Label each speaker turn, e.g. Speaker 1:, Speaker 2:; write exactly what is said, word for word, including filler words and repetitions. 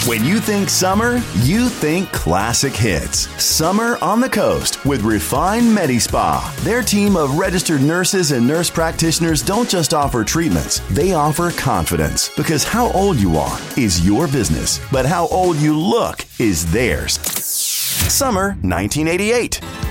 Speaker 1: When you think summer, you think classic hits. Summer on the Coast with Refine Medi-Spa. Their team of registered nurses and nurse practitioners don't just offer treatments, they offer confidence. Because how old you are is your business, but how old you look is theirs. Summer nineteen eighty-eight.